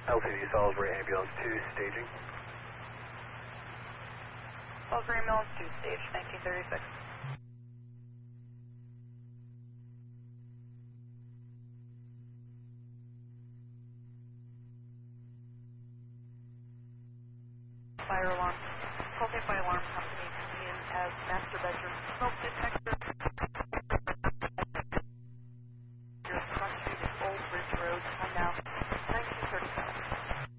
LTD Salisbury Ambulance 2 staging. Salisbury Ambulance 2 stage, 1936. Fire alarm. Call me by alarm company. Coming in as master bedroom. Smoke